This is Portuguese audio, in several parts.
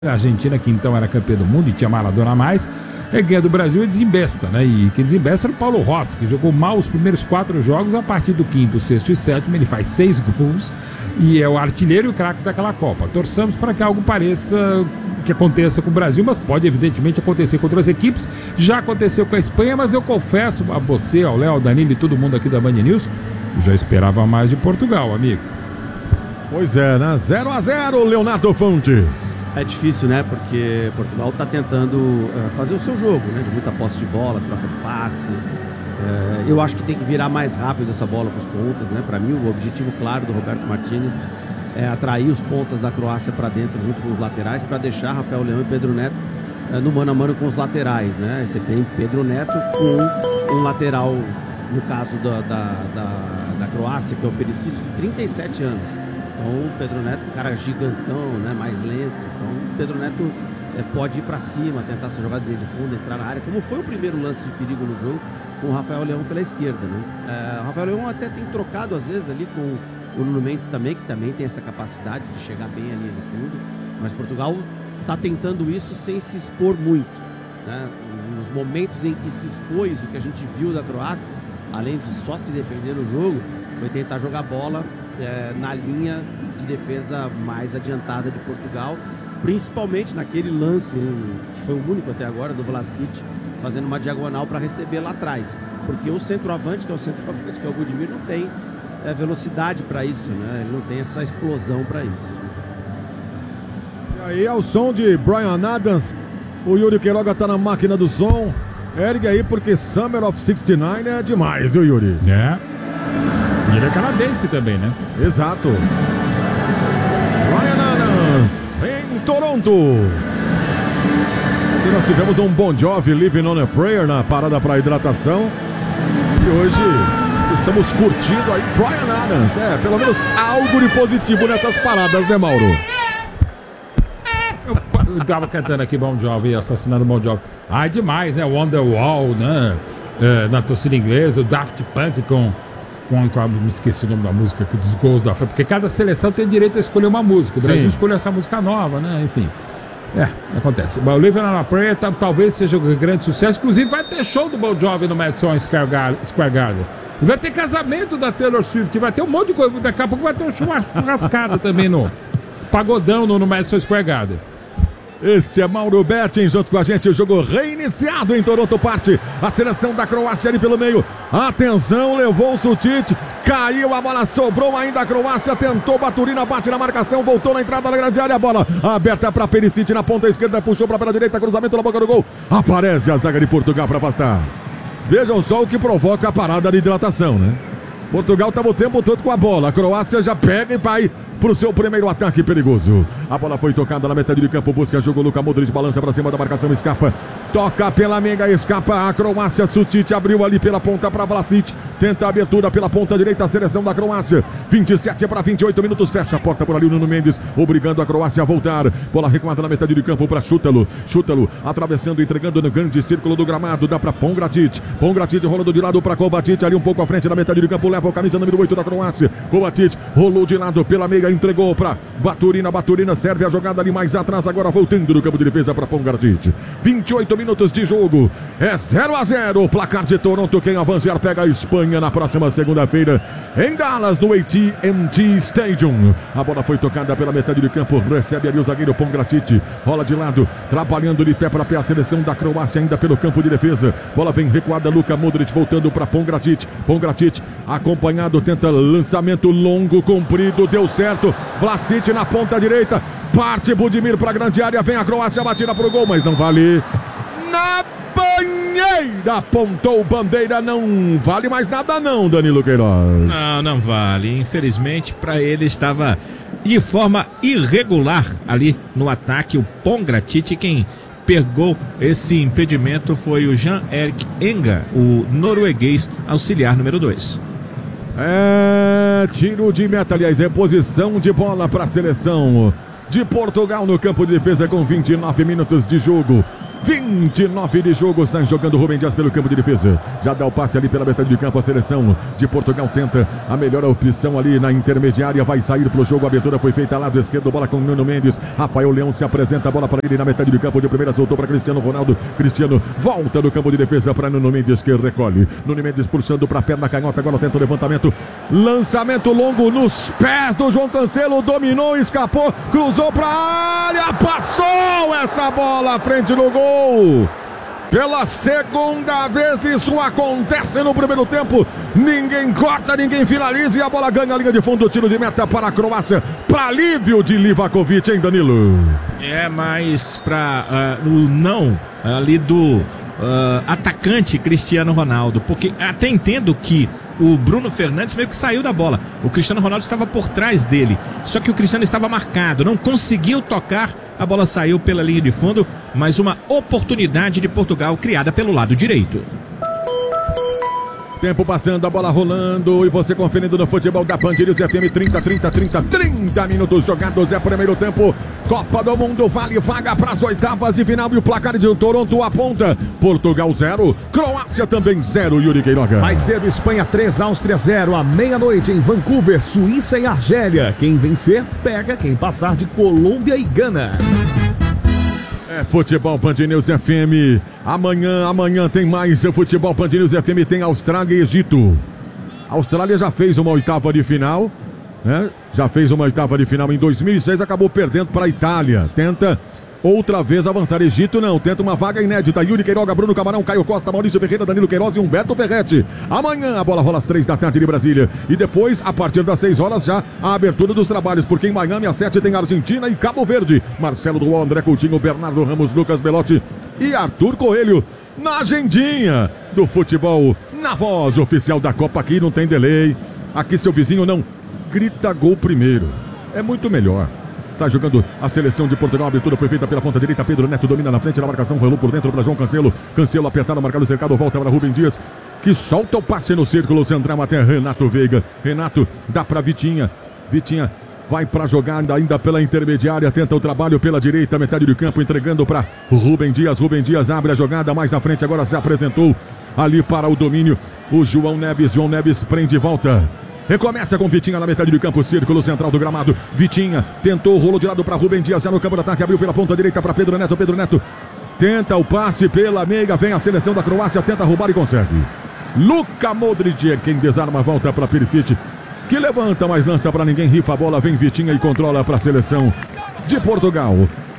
A Argentina, que então era campeã do mundo e tinha Maradona a mais, ganha do Brasil e desembesta, né? E quem desembesta era o Paulo Rossi, que jogou mal os primeiros 4 jogos. A partir do 5º, 6º e 7º, ele faz 6 gols e é o artilheiro e o craque daquela Copa. Torçamos para que algo pareça que aconteça com o Brasil, mas pode evidentemente acontecer com outras equipes. Já aconteceu com a Espanha, mas eu confesso a você, ao Léo, ao Danilo e todo mundo aqui da Band News, eu já esperava mais de Portugal, amigo. Pois é, né? 0-0, Leonardo Fontes. É difícil, né? Porque Portugal está tentando fazer o seu jogo, né? De muita posse de bola, troca de passe. Eu acho que tem que virar mais rápido essa bola para os pontas, né? Para mim, o objetivo claro do Roberto Martínez é atrair os pontas da Croácia para dentro, junto com os laterais, para deixar Rafael Leão e Pedro Neto no mano a mano com os laterais, né? Você tem Pedro Neto com um lateral, no caso da Croácia, que é o Perisic, de 37 anos. Então o Pedro Neto, um cara gigantão, né, mais lento. Então o Pedro Neto pode ir para cima, tentar essa jogada de linha de fundo, entrar na área, como foi o primeiro lance de perigo no jogo, com o Rafael Leão pela esquerda, né? O Rafael Leão até tem trocado às vezes ali com o Nuno Mendes também, que também tem essa capacidade de chegar bem ali no fundo, mas Portugal está tentando isso sem se expor muito, né? Nos momentos em que se expôs, o que a gente viu da Croácia, além de só se defender no jogo, foi tentar jogar bola na linha de defesa mais adiantada de Portugal, principalmente naquele lance que foi o único até agora do Vlasic, fazendo uma diagonal para receber lá atrás, porque o centroavante, que é o Budimir, não tem velocidade para isso, né? Ele não tem essa explosão para isso. E aí é o som de Bryan Adams. O Yuri Queiroga tá na máquina do som. Ergue aí, porque Summer of 69 é demais, viu, Yuri? E ele é canadense também, né? Exato. Bryan Adams em Toronto. E nós tivemos um Bon Jovi, Living on a Prayer, na parada para hidratação. E hoje estamos curtindo aí Bryan Adams. Pelo menos algo de positivo nessas paradas, né, Mauro? Eu tava cantando aqui Bon Jovi, assassinando Bon Jovi. Demais, né? Wonderwall, né? Na torcida inglesa, o Daft Punk me esqueci o nome da música, dos gols da França, porque cada seleção tem direito a escolher uma música. O Brasil escolheu essa música nova, né? Enfim. Acontece. O Living on a Prayer talvez seja um grande sucesso. Inclusive vai ter show do Bon Jovi no Madison Square Garden. E vai ter casamento da Taylor Swift, vai ter um monte de coisa. Daqui a pouco vai ter uma churrascada também no Pagodão no Madison Square Garden. Este é Mauro Betting, junto com a gente, o jogo reiniciado em Toronto, parte a seleção da Croácia ali pelo meio. Atenção, levou o Sutic, caiu, a bola sobrou ainda, a Croácia tentou, Baturina bate na marcação, voltou na entrada da grande área, a bola aberta para Perisic na ponta esquerda, puxou para pela direita, cruzamento na boca do gol, aparece a zaga de Portugal para afastar. Vejam só o que provoca a parada de hidratação, né? Portugal estava o tempo todo com a bola, a Croácia já pega e vai pro seu primeiro ataque perigoso. A bola foi tocada na metade do campo, busca jogo, Luka Modric balança para cima da marcação, escapa, toca pela meiga, escapa a Croácia, Sutic abriu ali pela ponta para Vlasic, tenta a abertura pela ponta direita, a seleção da Croácia, 27 para 28 minutos, fecha a porta por ali o Nuno Mendes, obrigando a Croácia a voltar, bola recuada na metade do campo para Šutalo, atravessando, entregando no grande círculo do gramado, dá para Pongracic rolando de lado para Kovacic, ali um pouco à frente na metade do campo, leva o camisa número 8 da Croácia, Kovacic rolou de lado pela meiga, entregou para Baturina serve a jogada ali mais atrás, agora voltando no campo de defesa para Pongracic. 28 minutos de jogo, é 0-0 o placar de Toronto, quem avançar pega a Espanha na próxima segunda-feira em Dallas, no AT&T Stadium. A bola foi tocada pela metade do campo, recebe ali o zagueiro Pongracic, rola de lado, trabalhando de pé para pé a seleção da Croácia ainda pelo campo de defesa, bola vem recuada, Luka Modric voltando para Pongracic, acompanhado, tenta lançamento longo, comprido, deu certo, Vlasic na ponta direita, parte Budimir para a grande área, vem a Croácia, batida para o gol, mas não vale. Na banheira, apontou bandeira, não vale mais nada não, Danilo Queiroz. Não vale, infelizmente para ele estava de forma irregular ali no ataque, o Pongracic. Quem pegou esse impedimento foi o Jan-Erik Enga, o norueguês auxiliar número 2. Tiro de meta, aliás, reposição de bola para a seleção de Portugal no campo de defesa com 29 minutos de jogo. 29 de jogo, sai jogando Rubem Dias pelo campo de defesa. Já dá o passe ali pela metade de campo. A seleção de Portugal tenta a melhor opção ali na intermediária. Vai sair pro jogo. A abertura foi feita lado esquerdo. Bola com Nuno Mendes. Rafael Leão se apresenta. A bola para ele na metade de campo. De primeira soltou para Cristiano Ronaldo. Cristiano volta no campo de defesa para Nuno Mendes, que recolhe. Nuno Mendes puxando para a perna canhota. Agora tenta o levantamento. Lançamento longo nos pés do João Cancelo. Dominou, escapou, cruzou para a área. Passou essa bola à frente do gol. Pela segunda vez isso acontece no primeiro tempo. Ninguém corta, ninguém finaliza e a bola ganha a linha de fundo. Tiro de meta para a Croácia, para alívio de Livakovic, hein, Danilo? Mas para o não ali do atacante Cristiano Ronaldo, porque até entendo que o Bruno Fernandes meio que saiu da bola. O Cristiano Ronaldo estava por trás dele. Só que o Cristiano estava marcado, não conseguiu tocar. A bola saiu pela linha de fundo. Mais uma oportunidade de Portugal criada pelo lado direito. Tempo passando, a bola rolando e você conferindo no futebol da Band News FM. 30 minutos jogados, é primeiro tempo. Copa do Mundo, vale vaga para as oitavas de final e o placar de Toronto aponta. Portugal 0, Croácia também 0, Yuri Queiroga. Mais cedo, Espanha 3, Áustria 0, à meia-noite em Vancouver, Suíça e Argélia. Quem vencer, pega, quem passar de Colômbia e Gana. É futebol Band News FM. Amanhã tem mais. O futebol Band News FM tem Austrália e Egito. A Austrália já fez uma oitava de final, né? Já fez uma oitava de final em 2006, acabou perdendo para a Itália. Tenta outra vez avançar. Egito não, tenta uma vaga inédita. Yuri Queiroga, Bruno Camarão, Caio Costa, Maurício Ferreira, Danilo Queiroz e Humberto Ferretti. Amanhã a bola rola às 3 da tarde de Brasília. E depois, a partir das 6 horas, já a abertura dos trabalhos. Porque em Miami, às 7 tem Argentina e Cabo Verde. Marcelo Duó, André Coutinho, Bernardo Ramos, Lucas Belotti e Arthur Coelho. Na agendinha do futebol, na voz oficial da Copa. Aqui não tem delay. Aqui seu vizinho não grita gol primeiro. É muito melhor. Sai jogando a seleção de Portugal. A abertura foi feita pela ponta direita. Pedro Neto domina na frente da marcação. Rolou por dentro para João Cancelo. Cancelo apertado, marcado, cercado. Volta para Rubem Dias, que solta o passe no círculo central até Renato Veiga. Renato dá para Vitinha. Vitinha vai para a jogada ainda pela intermediária. Tenta o trabalho pela direita, metade do campo, entregando para Rubem Dias. Rubem Dias abre a jogada mais à frente. Agora se apresentou ali para o domínio o João Neves. João Neves prende e volta. Recomeça com Vitinha na metade do campo, círculo central do gramado. Vitinha tentou o rolo de lado para Rubem Dias, no campo de ataque, abriu pela ponta direita para Pedro Neto. Pedro Neto tenta o passe pela meia, vem a seleção da Croácia, tenta roubar e consegue. Luka Modric é quem desarma, volta para Perisic, que levanta, mas lança para ninguém, rifa a bola, vem Vitinha e controla para a seleção de Portugal.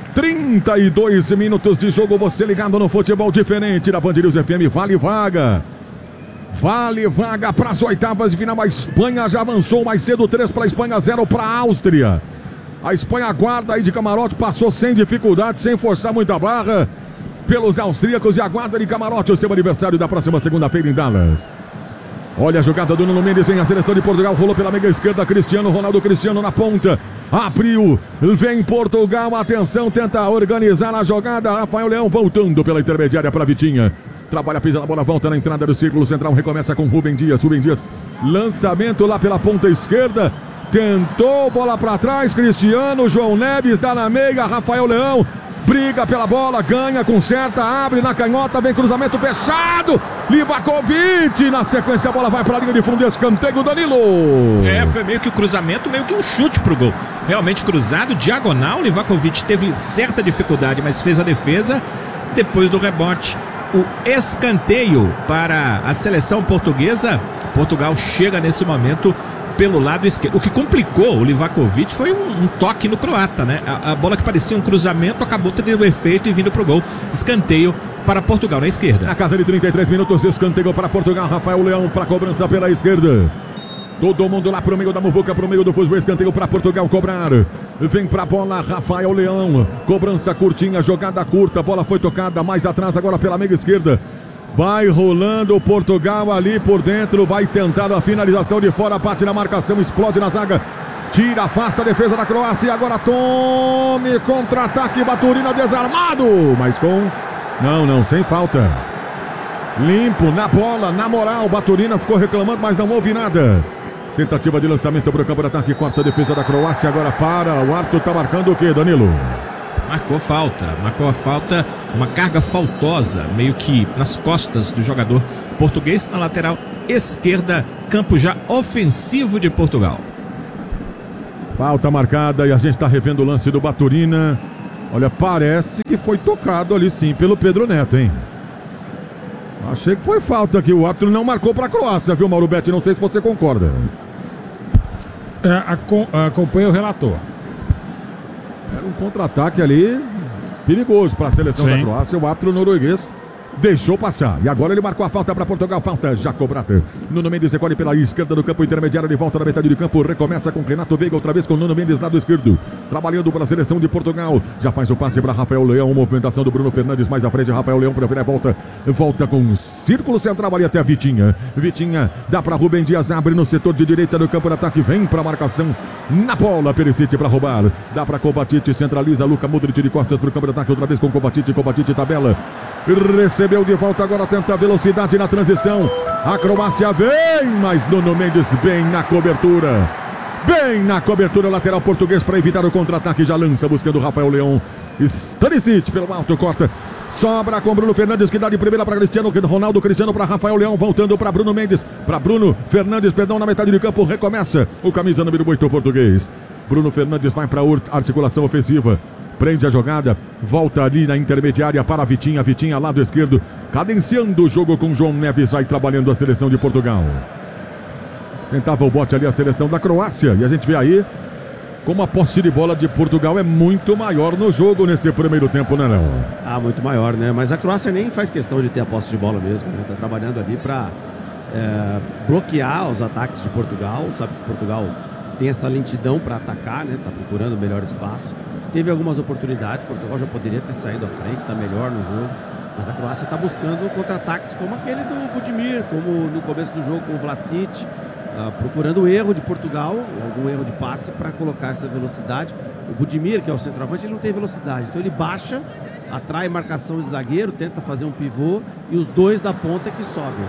32 minutos de jogo, você ligado no futebol diferente da Band News FM, vale vaga. Vale vaga para as oitavas de final. A Espanha já avançou mais cedo, 3 para a Espanha, 0 para a Áustria. A Espanha aguarda aí de camarote, passou sem dificuldade, sem forçar muita barra pelos austríacos e aguarda de camarote o seu aniversário da próxima segunda-feira em Dallas. Olha a jogada do Nuno Mendes em a seleção de Portugal, rolou pela meia esquerda, Cristiano Ronaldo, Cristiano na ponta, abriu, vem Portugal, atenção, tenta organizar a jogada, Rafael Leão voltando pela intermediária para Vitinha. Trabalha, pisa na bola, volta na entrada do círculo central, recomeça com Rubem Dias. Rubem Dias, lançamento lá pela ponta esquerda, tentou, bola para trás, Cristiano, João Neves, dá na meia, Rafael Leão, briga pela bola, ganha, conserta, abre na canhota, vem cruzamento fechado, Livakovic, na sequência a bola vai para a linha de fundo, escanteio, Danilo. Foi meio que o cruzamento, meio que um chute pro gol. Realmente cruzado, diagonal, Livakovic teve certa dificuldade, mas fez a defesa. Depois do rebote, o escanteio para a seleção portuguesa. Portugal chega nesse momento pelo lado esquerdo. O que complicou o Livakovic foi um toque no croata, né? A bola que parecia um cruzamento acabou tendo efeito e vindo pro gol. Escanteio para Portugal na esquerda. Na casa de 33 minutos, escanteio para Portugal. Rafael Leão para cobrança pela esquerda. Todo mundo lá pro meio da muvuca, pro meio do fuso, escanteio para Portugal cobrar. Vem pra bola, Rafael Leão. Cobrança curtinha, jogada curta. A bola foi tocada mais atrás, agora pela meia esquerda. Vai rolando o Portugal ali por dentro. Vai tentar a finalização de fora. Bate na marcação, explode na zaga. Tira, afasta a defesa da Croácia. E agora tome contra-ataque. Baturina desarmado. Mas com... Não, sem falta. Limpo, na bola, na moral. Baturina ficou reclamando, mas não houve nada. Tentativa de lançamento para o campo de ataque, quarta defesa da Croácia, agora para, o árbitro está marcando o que, Danilo? Marcou a falta, uma carga faltosa, meio que nas costas do jogador português, na lateral esquerda, campo já ofensivo de Portugal. Falta marcada e a gente está revendo o lance do Baturina. Olha, parece que foi tocado ali sim pelo Pedro Neto, hein? Achei que foi falta aqui, o árbitro não marcou para a Croácia, viu, Mauro Betti? Não sei se você concorda. Acompanha o relator. Era um contra-ataque ali perigoso para a seleção da Croácia. O árbitro norueguês deixou passar. E agora ele marcou a falta para Portugal. Falta já cobrada. Nuno Mendes recolhe pela esquerda no campo intermediário. Ele volta na metade do campo. Recomeça com Renato Veiga. Outra vez com Nuno Mendes lado esquerdo. Trabalhando para a seleção de Portugal. Já faz o passe para Rafael Leão. Movimentação do Bruno Fernandes mais à frente. Rafael Leão para virar volta. Volta com um círculo central ali até a Vitinha. Vitinha dá para Rubem Dias. Abre no setor de direita do campo de ataque. Vem para a marcação na bola. Perisic para roubar. Dá para Kovacic. Centraliza. Luka Modric de costas para o campo de ataque. Outra vez com Kovacic. Kovacic tabela. Recebeu de volta, agora tenta velocidade na transição. A Croácia vem, mas Nuno Mendes bem na cobertura. Bem na cobertura, lateral português para evitar o contra-ataque. Já lança buscando o Rafael Leão. Stanisic pelo alto, corta. Sobra com Bruno Fernandes, que dá de primeira para Cristiano Ronaldo. Cristiano para Rafael Leão, voltando para Bruno Mendes. Para Bruno Fernandes, perdão, na metade do campo. Recomeça o camisa número 8 português. Bruno Fernandes vai para a articulação ofensiva. Prende a jogada, volta ali na intermediária para a Vitinha. Vitinha, lado esquerdo, cadenciando o jogo com João Neves, vai trabalhando a seleção de Portugal. Tentava o bote ali a seleção da Croácia. E a gente vê aí como a posse de bola de Portugal é muito maior no jogo nesse primeiro tempo, né, Léo? Ah, muito maior, né? Mas a Croácia nem faz questão de ter a posse de bola mesmo, né? Tá trabalhando ali para bloquear os ataques de Portugal. Sabe que Portugal tem essa lentidão para atacar, né? Tá procurando o melhor espaço. Teve algumas oportunidades, Portugal já poderia ter saído à frente, está melhor no jogo. Mas a Croácia está buscando contra-ataques como aquele do Budimir, como no começo do jogo com o Vlasic, procurando o erro de Portugal, algum erro de passe para colocar essa velocidade. O Budimir, que é o centroavante, ele não tem velocidade, então ele baixa, atrai marcação de zagueiro, tenta fazer um pivô e os dois da ponta que sobem.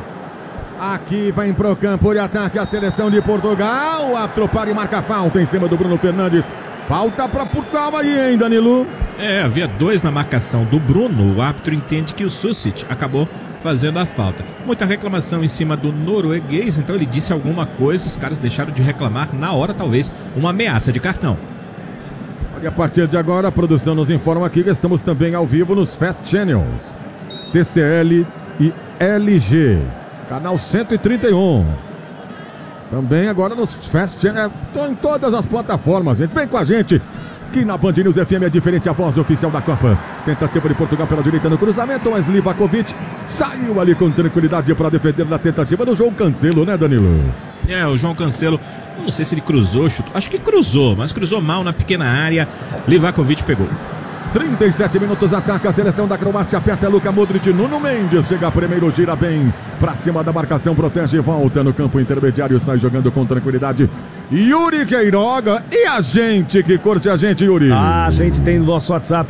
Aqui vem pro campo de ataque a seleção de Portugal. O árbitro para e marca falta em cima do Bruno Fernandes. Falta para Portugal aí, hein, Danilo? Havia dois na marcação do Bruno. O árbitro entende que o Susic acabou fazendo a falta. Muita reclamação em cima do norueguês, então ele disse alguma coisa, os caras deixaram de reclamar na hora, talvez uma ameaça de cartão. E a partir de agora, a produção nos informa aqui que estamos também ao vivo nos Fast Channels, TCL e LG, canal 131. Também agora nos Fast Channels, em todas as plataformas, gente. Vem com a gente. Aqui na Band News FM é diferente, a voz oficial da Copa. Tentativa de Portugal pela direita no cruzamento, mas Livakovic saiu ali com tranquilidade para defender na tentativa do João Cancelo, né, Danilo? O João Cancelo, não sei se ele cruzou, chutou, acho que cruzou, mas cruzou mal na pequena área. Livakovic pegou. 37 minutos, ataca a seleção da Croácia, aperta Luka Modric, Nuno Mendes chega primeiro, gira bem, pra cima da marcação, protege e volta no campo intermediário, sai jogando com tranquilidade. Yuri Queiroga, e a gente que curte a gente, Yuri? A gente tem no nosso WhatsApp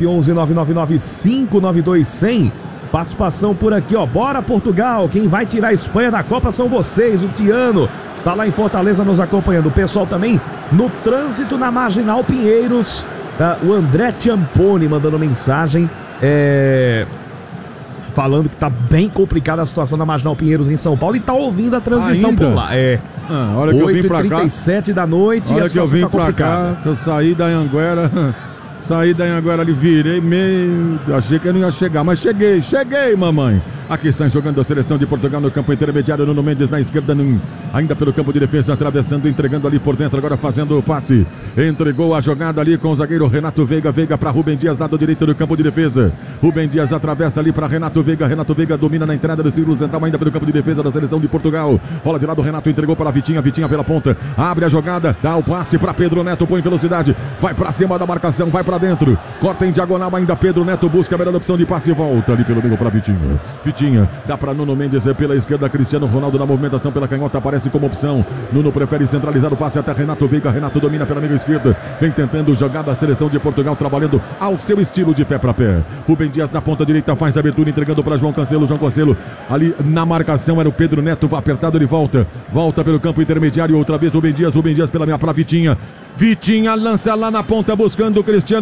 11999592100, participação por aqui, ó, bora Portugal, quem vai tirar a Espanha da Copa são vocês, o Tiano tá lá em Fortaleza nos acompanhando, o pessoal também no trânsito na Marginal Pinheiros. O André Ciamponi mandando mensagem falando que tá bem complicada a situação na Marginal Pinheiros em São Paulo e tá ouvindo a transmissão ainda? por lá. Hora que eu vim pra cá, 8h37 da noite hora e a que eu vim tá pra cá, eu saí da Anhanguera ali, virei meio, achei que eu não ia chegar, mas cheguei, mamãe. Aqui sai jogando a seleção de Portugal no campo intermediário, Nuno Mendes na esquerda, ainda pelo campo de defesa, atravessando, entregando ali por dentro, agora fazendo o passe, entregou a jogada ali com o zagueiro Renato Veiga para Rubem Dias, lado direito do campo de defesa, Rubem Dias atravessa ali para Renato Veiga domina na entrada do círculo central, ainda pelo campo de defesa da seleção de Portugal, rola de lado, Renato entregou para Vitinha pela ponta, abre a jogada, dá o passe para Pedro Neto, põe velocidade, vai para cima da marcação, vai para dentro, corta em diagonal, ainda Pedro Neto busca a melhor opção de passe e volta ali pelo meio para Vitinha, dá para Nuno Mendes pela esquerda, Cristiano Ronaldo na movimentação pela canhota, aparece como opção. Nuno prefere centralizar o passe até Renato Veiga. Renato domina pela meia esquerda, vem tentando jogar da seleção de Portugal, trabalhando ao seu estilo de pé para pé. Rubem Dias na ponta direita faz a abertura, entregando para João Cancelo. João Cancelo ali na marcação era o Pedro Neto, vai apertado, ele volta pelo campo intermediário, outra vez Rubem Dias pela meia para Vitinha. Vitinha lança lá na ponta buscando o Cristiano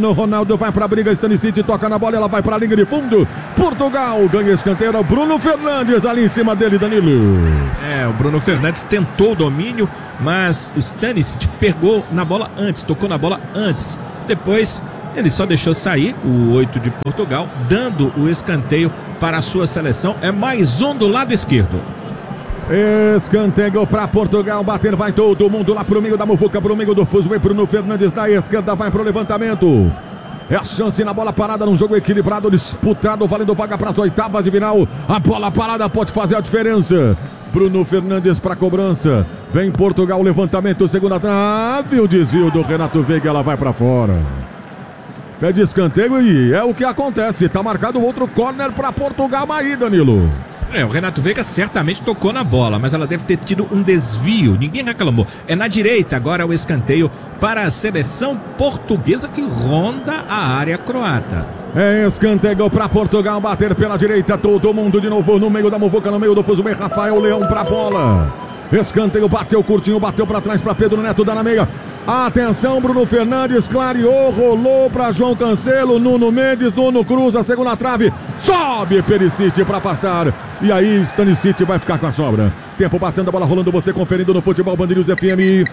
Cristiano Ronaldo vai pra briga, Stanisic toca na bola, ela vai pra linha de fundo. Portugal ganha escanteio, Bruno Fernandes ali em cima dele, Danilo. O Bruno Fernandes tentou o domínio, mas o Stanisic pegou na bola antes, tocou na bola antes. Depois ele só deixou sair o 8 de Portugal, dando o escanteio para a sua seleção. É mais um do lado esquerdo. Escanteio para Portugal, bater vai todo mundo lá pro meio da muvuca, pro meio do fuso, vem Bruno Fernandes da esquerda, vai pro levantamento. É a chance na bola parada, num jogo equilibrado, disputado, valendo vaga para as oitavas de final. A bola parada pode fazer a diferença. Bruno Fernandes para cobrança, vem Portugal, levantamento, segunda trave, o desvio do Renato Veiga, ela vai para fora. Pede escanteio e é o que acontece, tá marcado outro córner para Portugal aí, Danilo. O Renato Veiga certamente tocou na bola, mas ela deve ter tido um desvio, ninguém reclamou. É na direita agora o escanteio para a seleção portuguesa que ronda a área croata. É escanteio para Portugal, bater pela direita, todo mundo de novo no meio da muvuca, no meio do fuso, vem Rafael Leão pra bola. Escanteio, bateu curtinho, bateu para trás para Pedro Neto, dá na meia. Atenção, Bruno Fernandes, clareou, rolou para João Cancelo, Nuno Mendes, Nuno cruza a segunda trave, sobe Perisic para afastar. E aí Stanisic vai ficar com a sobra. Tempo passando, a bola rolando, você conferindo no Futebol Band News FM.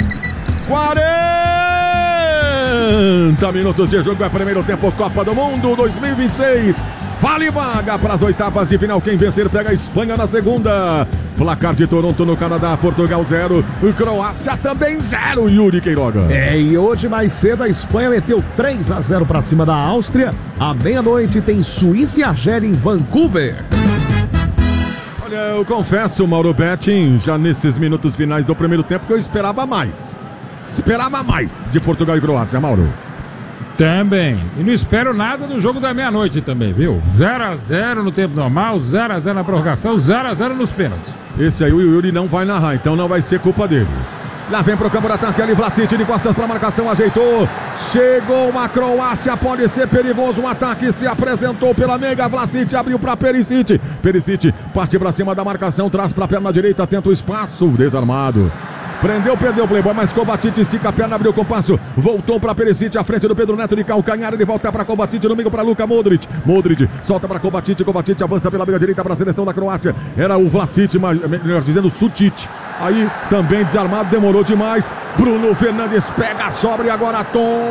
40 minutos de jogo, é primeiro tempo, Copa do Mundo 2026. Vale vaga para as oitavas de final. Quem vencer pega a Espanha na segunda. Placar de Toronto no Canadá, Portugal 0, Croácia também 0, Yuri Queiroga. E hoje mais cedo a Espanha meteu 3-0 para cima da Áustria. À meia-noite tem Suíça e Argélia em Vancouver. Olha, eu confesso, Mauro Betting, já nesses minutos finais do primeiro tempo, que eu esperava mais. Esperava mais de Portugal e Croácia, Mauro. Também. E não espero nada do jogo da meia-noite também, viu? 0-0 no tempo normal, 0-0 na prorrogação, 0-0 nos pênaltis. Esse aí o Yuri não vai narrar, então não vai ser culpa dele. Lá vem pro campo de ataque, ali Vlasic de costas pra marcação, ajeitou. Chegou uma Croácia, pode ser perigoso, um ataque se apresentou pela meiga, Vlasic abriu pra Perisic. Perisic parte pra cima da marcação, traz pra perna direita, tenta o espaço, desarmado. Prendeu, perdeu o Playboy, mas Kovacic estica a perna, abriu o compasso, voltou para Perisic, à frente do Pedro Neto de calcanhar, ele volta para Kovacic, no meio para Luka Modric. Modric solta para Kovacic, Kovacic avança pela meia direita para a seleção da Croácia. Era o Vlasic, melhor dizendo, Sučić. Aí também desarmado, demorou demais. Bruno Fernandes pega a sobra e agora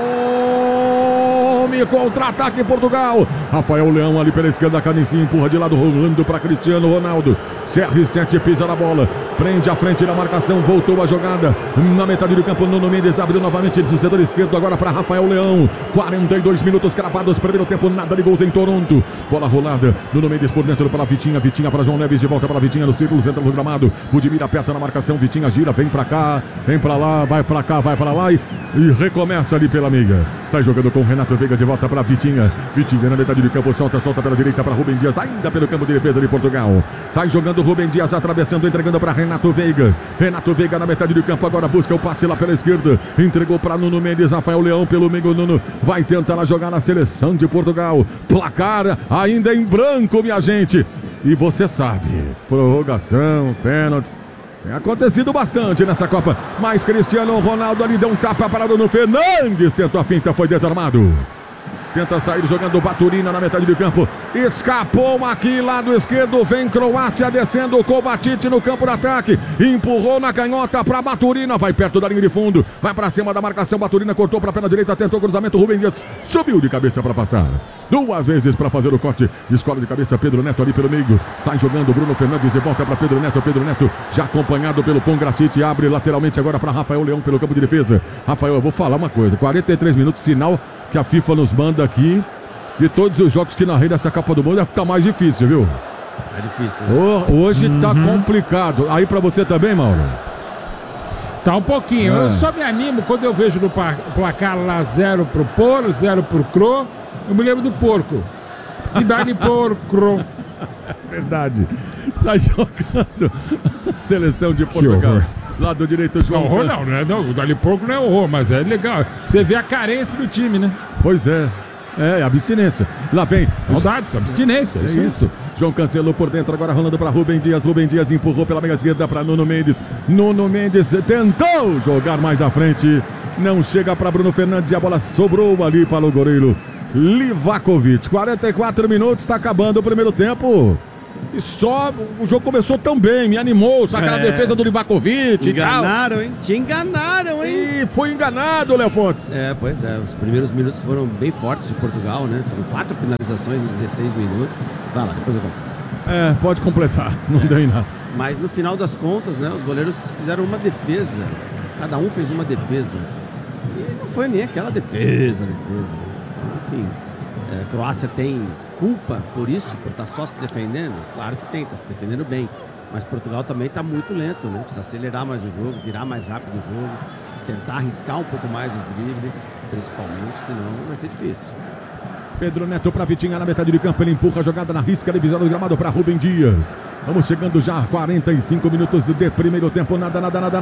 tome contra-ataque em Portugal. Rafael Leão ali pela esquerda, Canicinho empurra de lado, rolando para Cristiano Ronaldo. CR7 pisa na bola, prende à frente da marcação, voltou a jogada na metade do campo. Nuno Mendes abriu novamente de setor esquerdo agora para Rafael Leão. 42 minutos cravados, primeiro tempo, nada de gols em Toronto. Bola rolada, Nuno Mendes por dentro para Vitinha, Vitinha para João Neves, de volta para Vitinha no círculo central do gramado. Budimir aperta na marcação, Vitinha gira, vem para cá, vem para lá, vai para cá, vai para lá e recomeça ali pela amiga. Sai jogando com Renato Veiga de volta para Vitinha. Vitinha na metade do campo, solta pela direita para Rubem Dias, ainda pelo campo de defesa de Portugal. Sai jogando Rubem Dias, atravessando, entregando para Renato Veiga. Renato Veiga na metade do campo, agora busca o passe lá pela esquerda. Entregou para Nuno Mendes, Rafael Leão pelo meio. Nuno vai tentar jogar na seleção de Portugal. Placar ainda em branco, minha gente. E você sabe, prorrogação, pênaltis. Tem acontecido bastante nessa Copa. Mas Cristiano Ronaldo ali deu um tapa para Bruno Fernandes. Tentou a finta, foi desarmado. Tenta sair jogando Baturina na metade do campo. Escapou aqui, lado esquerdo. Vem Croácia descendo. Kovacic no campo de ataque. Empurrou na canhota para Baturina. Vai perto da linha de fundo. Vai para cima da marcação. Baturina cortou para a perna direita. Tentou o cruzamento. Rubem Dias subiu de cabeça para afastar. Duas vezes para fazer o corte. Escola de cabeça. Pedro Neto ali pelo meio. Sai jogando Bruno Fernandes de volta para Pedro Neto. Pedro Neto já acompanhado pelo Pongracic. Abre lateralmente agora para Rafael Leão pelo campo de defesa. Rafael, eu vou falar uma coisa. 43 minutos, sinal que a FIFA nos manda aqui. De todos os jogos que narrei dessa Copa do Mundo, é que tá mais difícil, viu? É difícil. Hoje tá complicado. Aí pra você também, Mauro? Tá um pouquinho. Eu só me animo quando eu vejo no placar lá 0 pro Poro, 0 pro Cro. Eu me lembro do porco. E dá-lhe porco. Verdade. Sai jogando. Seleção de Portugal. Lado direito, João. Não, horror não, né? Não, o Dali Porco não é horror, mas é legal. Você vê a carência do time, né? Pois é. É, abstinência. Lá vem. Saudades, abstinência. É isso. João cancelou por dentro, agora rolando para Rubem Dias. Rubem Dias empurrou pela meia esquerda para Nuno Mendes. Nuno Mendes tentou jogar mais à frente. Não chega para Bruno Fernandes e a bola sobrou ali para o goleiro Livakovic. 44 minutos, está acabando o primeiro tempo. E só o jogo começou tão bem, me animou, aquela defesa do Livakovic enganaram, e tal. Hein? Te enganaram, hein? E foi enganado, Léo Fontes. Pois é, os primeiros minutos foram bem fortes de Portugal, né? Foram 4 finalizações em 16 minutos. Vai lá, depois eu conto. Pode completar, não deu em nada. Mas no final das contas, né, os goleiros fizeram uma defesa. Cada um fez uma defesa. E não foi nem aquela defesa. Então, assim, a Croácia tem culpa por isso, por estar só se defendendo? Claro que tem, está se defendendo bem. Mas Portugal também está muito lento, né? Precisa acelerar mais o jogo, virar mais rápido o jogo, tentar arriscar um pouco mais os dribles, principalmente, senão vai ser difícil. Pedro Neto para Vitinha na metade de campo, ele empurra a jogada na risca, divisão do gramado para Rubem Dias. Vamos chegando já a 45 minutos de primeiro tempo, nada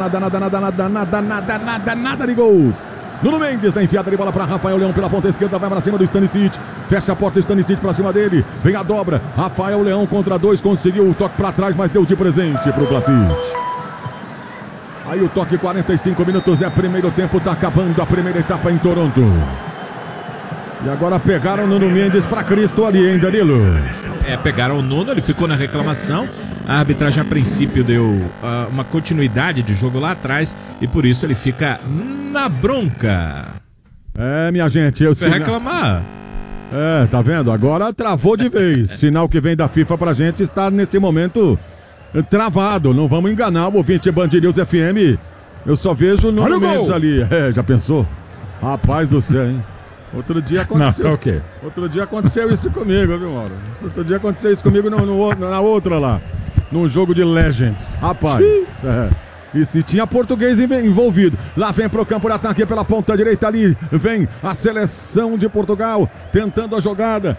de gols. Nuno Mendes na enfiada de bola para Rafael Leão pela ponta esquerda, vai para cima do Stanisic, fecha a porta, Stanisic para cima dele, vem a dobra, Rafael Leão contra 2, conseguiu o toque para trás, mas deu de presente para o Vlasic. Aí o toque, 45 minutos, primeiro tempo, tá acabando a primeira etapa em Toronto. E agora pegaram o Nuno Mendes para Cristo ali, hein, Danilo? Pegaram o Nuno, ele ficou na reclamação. A arbitragem a princípio deu uma continuidade de jogo lá atrás e por isso ele fica na bronca. Minha gente, eu sei. Reclamar. Tá vendo? Agora travou de vez. Sinal que vem da FIFA pra gente está nesse momento travado. Não vamos enganar o ouvinte Band News FM. Eu só vejo o Nuno Mendes ali. Já pensou? Rapaz do céu, hein? Outro dia aconteceu. Não, tá okay. Outro dia aconteceu isso comigo, viu, Mauro? Outro dia aconteceu isso comigo na outra lá. Num jogo de Legends. Rapaz. E se tinha português envolvido. Lá vem pro campo de ataque pela ponta direita ali. Vem a seleção de Portugal tentando a jogada.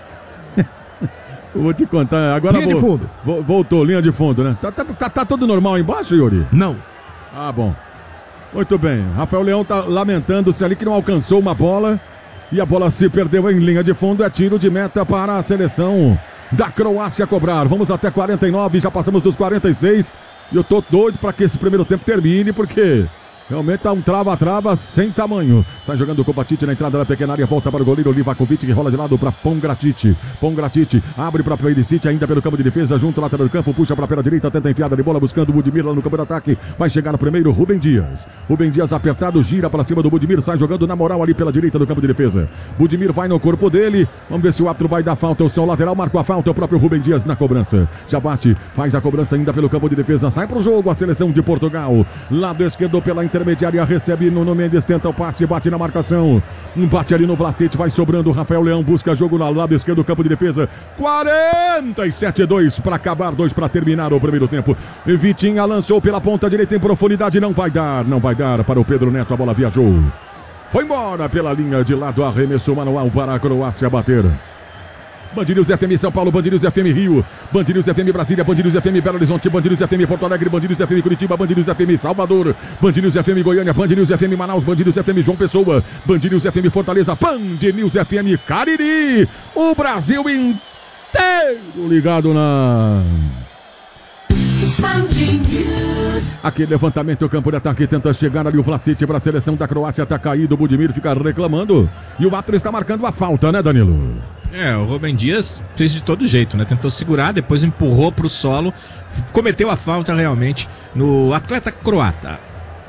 Vou te contar. Agora linha de fundo. Voltou, linha de fundo, né? Tá tudo normal embaixo, Yuri? Não. Ah, bom. Muito bem. Rafael Leão tá lamentando-se ali que não alcançou uma bola. E a bola se perdeu em linha de fundo. É tiro de meta para a seleção da Croácia cobrar. Vamos até 49, já passamos dos 46. E eu tô doido para que esse primeiro tempo termine, porque realmente tá um trava-trava sem tamanho. Sai jogando o Kovacic na entrada da pequena área, volta para o goleiro Livakovic, que rola de lado para Pongracic. Pongracic abre para Perisic, ainda pelo campo de defesa, junto ao lateral do campo, puxa para a perna direita, tenta enfiada de bola, buscando o Budimir lá no campo de ataque. Vai chegar no primeiro, Rubem Dias. Rubem Dias apertado, gira para cima do Budimir, sai jogando na moral ali pela direita do campo de defesa. Budimir vai no corpo dele, vamos ver se o árbitro vai dar falta. O seu lateral marcou a falta, o próprio Rubem Dias na cobrança. Já bate, faz a cobrança ainda pelo campo de defesa, sai pro jogo a seleção de Portugal. Lado esquerdo pela intermediária, recebe Nuno Mendes, tenta o passe, bate na marcação, bate ali no Vlasic, vai sobrando, Rafael Leão busca jogo no lado esquerdo do campo de defesa, 47-2 para acabar, 2 para terminar o primeiro tempo. Vitinha lançou pela ponta direita em profundidade, não vai dar para o Pedro Neto, a bola viajou, foi embora pela linha de lado, arremesso manual para a Croácia bater. Band News FM São Paulo, Band News FM Rio, Band News FM Brasília, Band News FM Belo Horizonte, Band News FM Porto Alegre, Band News FM Curitiba, Band News FM Salvador, Band News FM Goiânia, Band News FM Manaus, Band News FM João Pessoa, Band News FM Fortaleza, Band News FM Cariri, o Brasil inteiro ligado na... Aquele levantamento, o campo de ataque tenta chegar ali o Vlasic para a seleção da Croácia, tá caído, o Budimir fica reclamando e o árbitro está marcando a falta, né, Danilo? O Rubem Dias fez de todo jeito, né? Tentou segurar, depois empurrou pro solo, cometeu a falta realmente no atleta croata.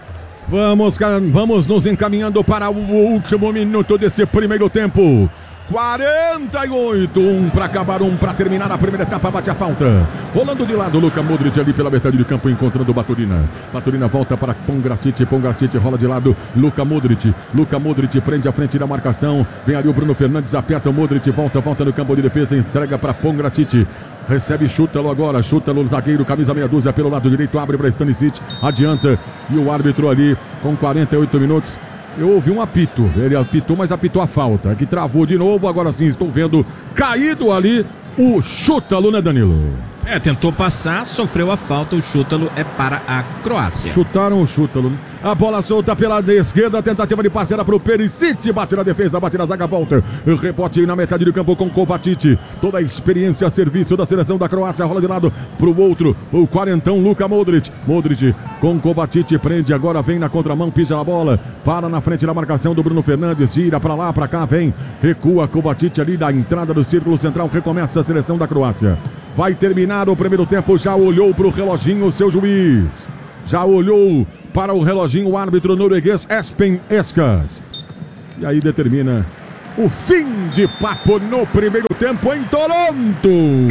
Vamos nos encaminhando para o último minuto desse primeiro tempo. 48, 1 para acabar, 1 para terminar a primeira etapa, bate a falta. Rolando de lado, Luka Modric ali pela metade do campo, encontrando o Baturina. Baturina volta para Pongracic, Pongracic rola de lado, Luka Modric prende a frente da marcação. Vem ali o Bruno Fernandes, aperta o Modric, volta no campo de defesa, entrega para Pongracic. Recebe, chuta-lo agora, chuta-lo o zagueiro, camisa meia dúzia pelo lado direito, abre para Stanisic, adianta. E o árbitro ali com 48 minutos. Eu ouvi um apito, ele apitou, mas apitou a falta, que travou de novo, agora sim estou vendo caído ali o chuta-lo, né, Danilo? Tentou passar, sofreu a falta, o Šutalo é para a Croácia. Chutaram o Šutalo. A bola solta pela esquerda, tentativa de passe era pro Perisic, bate na defesa, bate na zaga, volta. Rebote na metade do campo com Kovacic. Toda a experiência a serviço da seleção da Croácia, rola de lado pro outro, o quarentão Luka Modric. Modric com Kovacic, prende agora, vem na contramão, pisa a bola, para na frente da marcação do Bruno Fernandes, gira pra lá, pra cá, vem, recua Kovacic ali da entrada do círculo central, recomeça a seleção da Croácia. Vai terminar o primeiro tempo, já olhou pro reloginho o seu juiz. Já olhou para o reloginho o árbitro norueguês Espen Eskas. E aí determina o fim de papo no primeiro tempo em Toronto.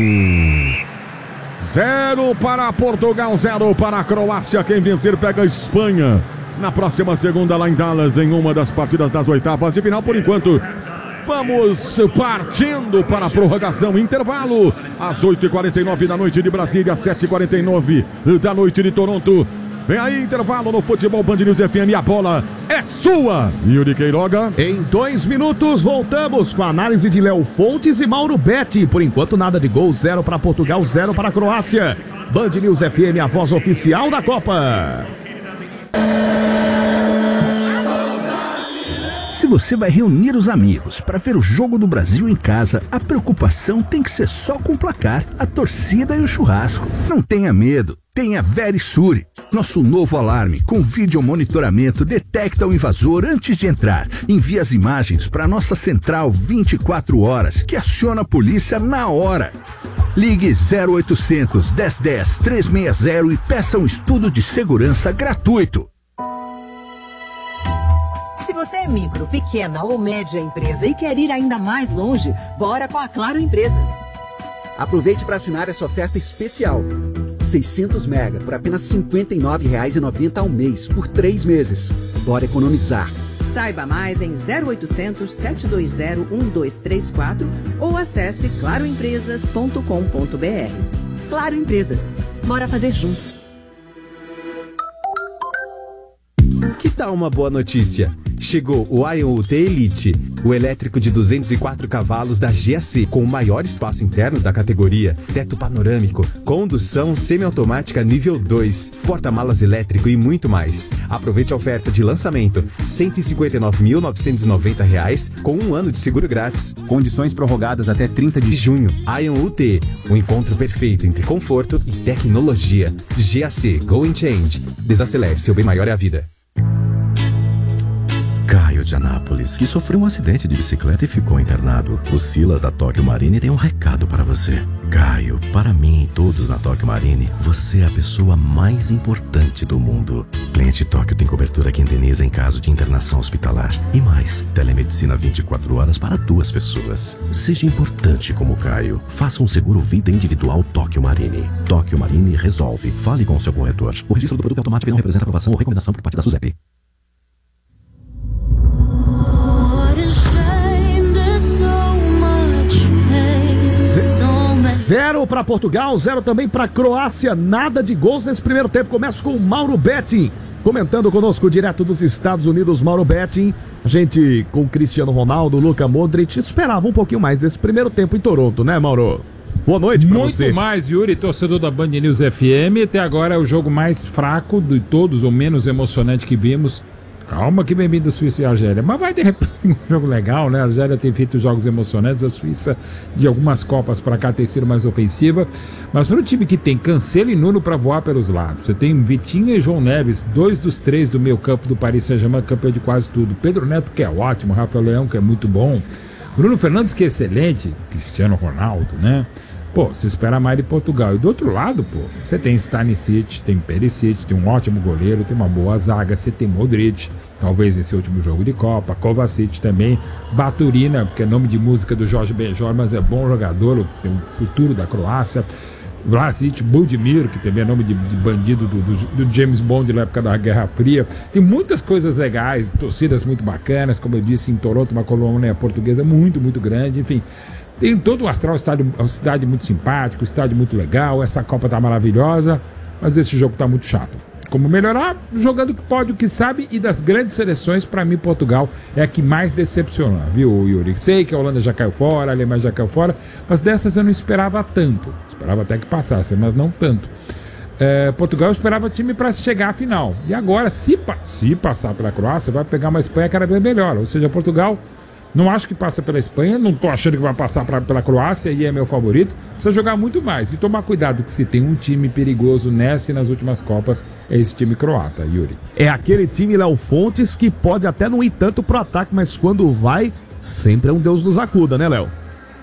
0 para Portugal, 0 para a Croácia. Quem vencer pega a Espanha na próxima segunda lá em Dallas, em uma das partidas das oitavas de final. Por enquanto, vamos partindo para a prorrogação, intervalo, às 8h49 da noite de Brasília, 7h49 da noite de Toronto. Vem aí, intervalo no Futebol Band News FM, a bola é sua, Yuri Queiroga. Em 2 minutos, voltamos com a análise de Léo Fontes e Mauro Betti. Por enquanto, nada de gol, 0 para Portugal, 0 para a Croácia. Band News FM, a voz oficial da Copa. Se você vai reunir os amigos para ver o Jogo do Brasil em casa, a preocupação tem que ser só com o placar, a torcida e o churrasco. Não tenha medo, tenha Verisure. Nosso novo alarme com vídeo monitoramento detecta o invasor antes de entrar. Envia as imagens para nossa central 24 horas, que aciona a polícia na hora. Ligue 0800 1010 360 e peça um estudo de segurança gratuito. Se você é micro, pequena ou média empresa e quer ir ainda mais longe, bora com a Claro Empresas. Aproveite para assinar essa oferta especial. 600 mega por apenas R$ 59,90 ao mês, por 3 meses. Bora economizar. Saiba mais em 0800 720 1234 ou acesse claroempresas.com.br. Claro Empresas. Bora fazer juntos. Que tal uma boa notícia? Chegou o IonUT Elite, o elétrico de 204 cavalos da GAC, com o maior espaço interno da categoria, teto panorâmico, condução semiautomática nível 2, porta-malas elétrico e muito mais. Aproveite a oferta de lançamento, R$ 159.990, com 1 ano de seguro grátis. Condições prorrogadas até 30 de junho. IonUT, um encontro perfeito entre conforto e tecnologia. GAC, Go and Change. Desacelere, seu bem maior é a vida. Caio de Anápolis, que sofreu um acidente de bicicleta e ficou internado. O Silas da Tóquio Marine tem um recado para você. Caio, para mim e todos na Tóquio Marine, você é a pessoa mais importante do mundo. Cliente Tóquio tem cobertura que indeniza em caso de internação hospitalar. E mais, telemedicina 24 horas para 2 pessoas. Seja importante como Caio. Faça um seguro vida individual Tóquio Marine. Tóquio Marine resolve. Fale com o seu corretor. O registro do produto é automático e não representa aprovação ou recomendação por parte da SUSEP. 0 para Portugal, 0 também para Croácia. Nada de gols nesse primeiro tempo. Começa com o Mauro Betti comentando conosco direto dos Estados Unidos. Mauro Betti, a gente com Cristiano Ronaldo, Luka Modric, esperava um pouquinho mais desse primeiro tempo em Toronto, né, Mauro? Boa noite para você. Muito mais, Yuri, torcedor da Band News FM. Até agora é o jogo mais fraco de todos, ou menos emocionante que vimos. Calma que bem vindo Suíça e Argélia. Mas vai de repente um jogo legal, né? A Argélia tem feito jogos emocionantes. A Suíça, de algumas Copas para cá, tem sido mais ofensiva. Mas para um time que tem Cancelo e Nuno para voar pelos lados. Você tem Vitinha e João Neves, 2 dos 3 do meio campo do Paris Saint-Germain, campeão de quase tudo. Pedro Neto, que é ótimo. Rafael Leão, que é muito bom. Bruno Fernandes, que é excelente. Cristiano Ronaldo, né? Pô, se espera mais de Portugal. E do outro lado, pô, você tem Stanisic, tem Perisic, tem um ótimo goleiro, tem uma boa zaga, você tem Modric, talvez esse último jogo de Copa, Kovacic também, Baturina, porque é nome de música do Jorge Benjor, mas é bom jogador, tem o futuro da Croácia, Vlasic, Budimir, que também é nome de bandido do James Bond na época da Guerra Fria. Tem muitas coisas legais, torcidas muito bacanas, como eu disse, em Toronto, uma colônia portuguesa muito, muito grande, enfim. Tem todo o astral, uma cidade muito simpática, um estádio muito legal, essa Copa tá maravilhosa, mas esse jogo tá muito chato. como melhorar, jogando o que pode, o que sabe, e das grandes seleções, para mim, Portugal é a que mais decepciona, viu, Yuri? Sei que a Holanda já caiu fora, a Alemanha já caiu fora, mas dessas eu não esperava tanto. Esperava até que passasse, mas não tanto. Portugal esperava time para chegar à final. E agora, se passar pela Croácia, vai pegar uma Espanha cada vez melhor. Ou seja, Portugal, não acho que passa pela Espanha, não tô achando que vai passar pela Croácia, e é meu favorito. Precisa jogar muito mais e tomar cuidado, que se tem um time perigoso nessa e nas últimas Copas, é esse time croata, Yuri. É aquele time, Léo Fontes, que pode até não ir tanto pro ataque, mas quando vai, sempre é um Deus nos acuda, né, Léo?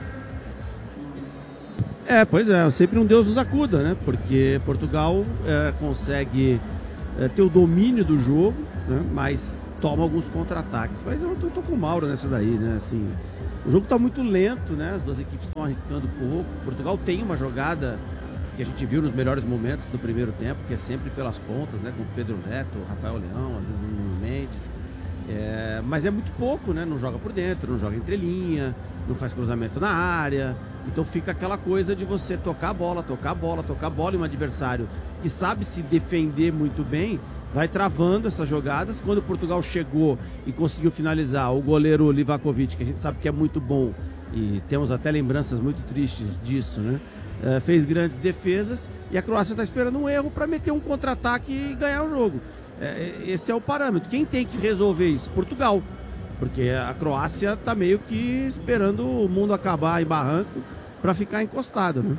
Pois é, sempre um Deus nos acuda, né? Porque Portugal consegue ter o domínio do jogo, né? Mas toma alguns contra-ataques. Mas eu tô com o Mauro nessa daí, né? Assim, o jogo tá muito lento, né? As duas equipes estão arriscando pouco. Portugal tem uma jogada que a gente viu nos melhores momentos do primeiro tempo, que é sempre pelas pontas, né? Com o Pedro Neto, Rafael Leão, às vezes o Nuno Mendes. Mas é muito pouco, né? Não joga por dentro, não joga entre linha, não faz cruzamento na área. Então fica aquela coisa de você tocar a bola, e um adversário que sabe se defender muito bem vai travando essas jogadas. Quando Portugal chegou e conseguiu finalizar, o goleiro Livakovic, que a gente sabe que é muito bom, e temos até lembranças muito tristes disso, né? Fez grandes defesas, e a Croácia está esperando um erro para meter um contra-ataque e ganhar o jogo. Esse é o parâmetro. Quem tem que resolver isso? Portugal. Porque a Croácia está meio que esperando o mundo acabar em barranco para ficar encostado, né?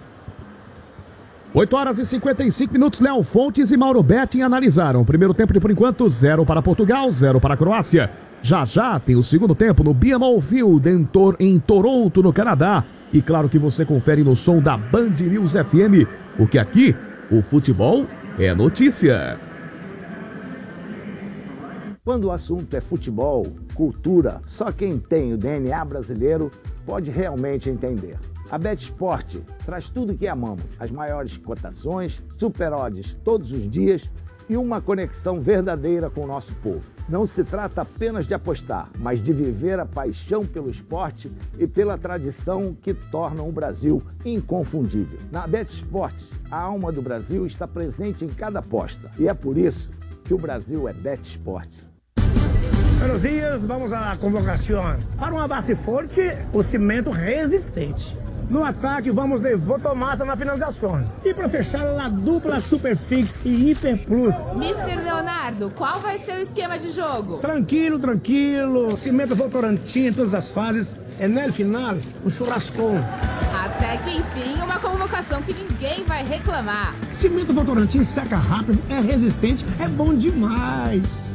8h55, Léo Fontes e Mauro Betting analisaram. O primeiro tempo, por enquanto, 0 para Portugal, 0 para a Croácia. Já tem o segundo tempo no BMO Field em Toronto, no Canadá. E claro que você confere no som da Band News FM, porque aqui o futebol é notícia. Quando o assunto é futebol, cultura, só quem tem o DNA brasileiro pode realmente entender. A BetSport traz tudo que amamos, as maiores cotações, super odds todos os dias e uma conexão verdadeira com o nosso povo. Não se trata apenas de apostar, mas de viver a paixão pelo esporte e pela tradição que tornam o Brasil inconfundível. Na BetSport, a alma do Brasil está presente em cada aposta e é por isso que o Brasil é BetSport. Buenos dias, vamos à convocação. Para uma base forte, o cimento resistente. No ataque, vamos de Votomassa na finalização. E para fechar, a dupla Superfix e Hiper Plus. Mr. Leonardo, qual vai ser o esquema de jogo? Tranquilo. Cimento Votorantim em todas as fases. E no final, o churrascão. Até que enfim, uma convocação que ninguém vai reclamar. Cimento Votorantim seca rápido, é resistente, é bom demais.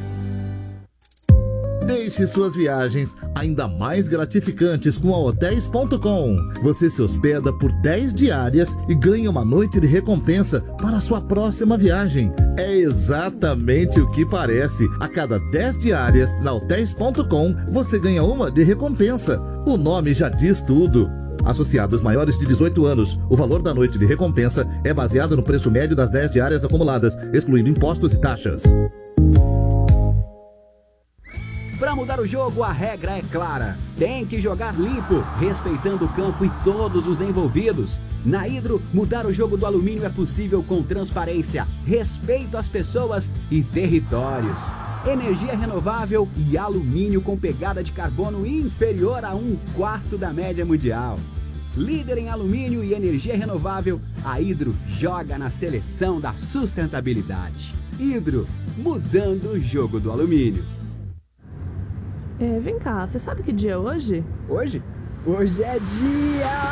Deixe suas viagens ainda mais gratificantes com a Hotels.com. Você se hospeda por 10 diárias e ganha uma noite de recompensa para a sua próxima viagem. É exatamente o que parece. A cada 10 diárias na Hotels.com, você ganha uma de recompensa. O nome já diz tudo. Associados maiores de 18 anos, o valor da noite de recompensa é baseado no preço médio das 10 diárias acumuladas, excluindo impostos e taxas. Para mudar o jogo, a regra é clara. Tem que jogar limpo, respeitando o campo e todos os envolvidos. Na Hidro, mudar o jogo do alumínio é possível com transparência, respeito às pessoas e territórios. Energia renovável e alumínio com pegada de carbono inferior a 1/4 da média mundial. Líder em alumínio e energia renovável, a Hidro joga na seleção da sustentabilidade. Hidro, mudando o jogo do alumínio. Vem cá, você sabe que dia é hoje? Hoje? Hoje é dia...